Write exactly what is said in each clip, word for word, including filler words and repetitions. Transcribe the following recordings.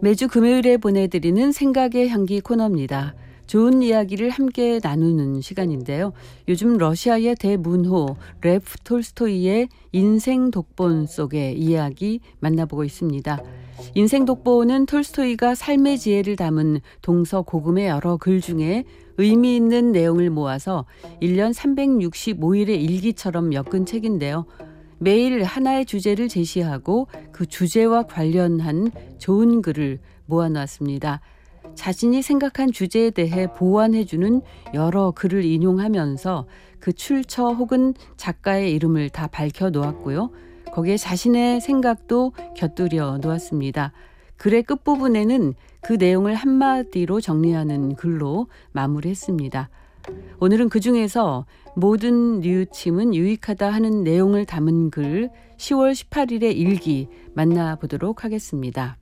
매주 금요일에 보내드리는 생각의 향기 코너입니다. 좋은 이야기를 함께 나누는 시간인데요. 요즘 러시아의 대문호 레프 톨스토이의 인생 독본 속의 이야기 만나보고 있습니다. 인생 독본은 톨스토이가 삶의 지혜를 담은 동서고금의 여러 글 중에 의미 있는 내용을 모아서 일 년 삼백육십오 일의 일기처럼 엮은 책인데요. 매일 하나의 주제를 제시하고 그 주제와 관련한 좋은 글을 모아놨습니다. 자신이 생각한 주제에 대해 보완해주는 여러 글을 인용하면서 그 출처 혹은 작가의 이름을 다 밝혀놓았고요. 거기에 자신의 생각도 곁들여 놓았습니다. 글의 끝부분에는 그 내용을 한마디로 정리하는 글로 마무리했습니다. 오늘은 그중에서 모든 뉘우침은 유익하다 하는 내용을 담은 글 시월 십팔일의 일기 만나보도록 하겠습니다.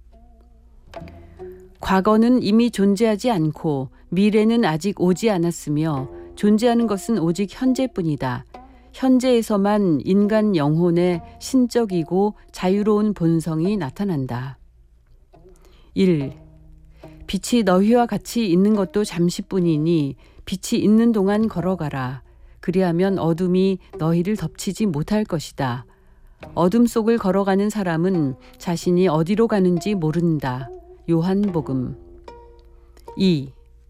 과거는 이미 존재하지 않고 미래는 아직 오지 않았으며 존재하는 것은 오직 현재뿐이다. 현재에서만 인간 영혼의 신적이고 자유로운 본성이 나타난다. 일. 빛이 너희와 같이 있는 것도 잠시뿐이니 빛이 있는 동안 걸어가라. 그리하면 어둠이 너희를 덮치지 못할 것이다. 어둠 속을 걸어가는 사람은 자신이 어디로 가는지 모른다. 요한복음. 이.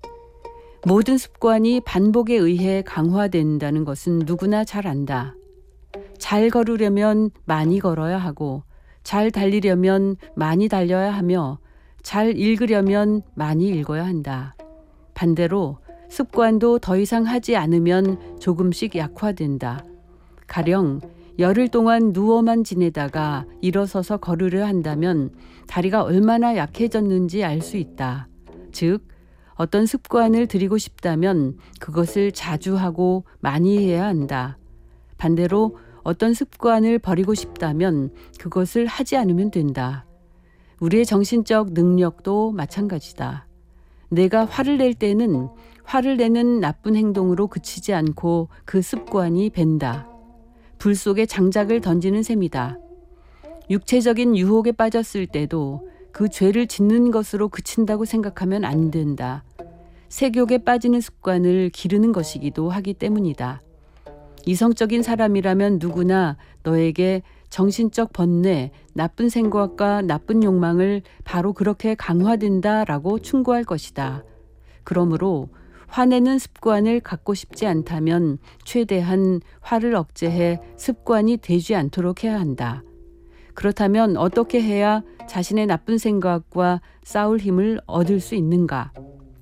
모든 습관이 반복에 의해 강화된다는 것은 누구나 잘 안다. 잘 걸으려면 많이 걸어야 하고, 잘 달리려면 많이 달려야 하며, 잘 읽으려면 많이 읽어야 한다. 반대로 습관도 더 이상 하지 않으면 조금씩 약화된다. 가령 열흘 동안 누워만 지내다가 일어서서 걸으려 한다면 다리가 얼마나 약해졌는지 알 수 있다. 즉, 어떤 습관을 들이고 싶다면 그것을 자주 하고 많이 해야 한다. 반대로 어떤 습관을 버리고 싶다면 그것을 하지 않으면 된다. 우리의 정신적 능력도 마찬가지다. 내가 화를 낼 때는 화를 내는 나쁜 행동으로 그치지 않고 그 습관이 밴다. 불 속에 장작을 던지는 셈이다. 육체적인 유혹에 빠졌을 때도 그 죄를 짓는 것으로 그친다고 생각하면 안 된다. 색욕에 빠지는 습관을 기르는 것이기도 하기 때문이다. 이성적인 사람이라면 누구나 너에게 정신적 번뇌, 나쁜 생각과 나쁜 욕망을 바로 그렇게 강화된다라고 충고할 것이다. 그러므로 화내는 습관을 갖고 싶지 않다면 최대한 화를 억제해 습관이 되지 않도록 해야 한다. 그렇다면 어떻게 해야 자신의 나쁜 생각과 싸울 힘을 얻을 수 있는가?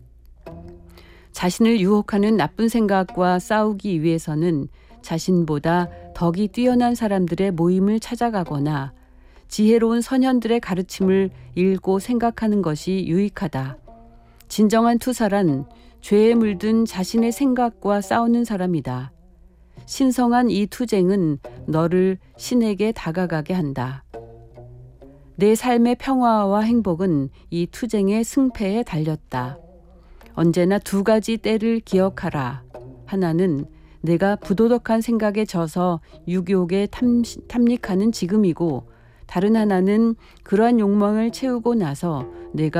자신을 유혹하는 나쁜 생각과 싸우기 위해서는 자신보다 덕이 뛰어난 사람들의 모임을 찾아가거나 지혜로운 선현들의 가르침을 읽고 생각하는 것이 유익하다. 진정한 투사란 죄에 물든 자신의 생각과 싸우는 사람이다. 신성한 이 투쟁은 너를 신에게 다가가게 한다. 내 삶의 평화와 행복은 이 투쟁의 승패에 달렸다. 언제나 두 가지 때를 기억하라. 하나는 내가 부도덕한 생각에 져서 유욕에 탐닉하는 지금이고, 다른 하나는 그러한 욕망을 채우고 나서 내가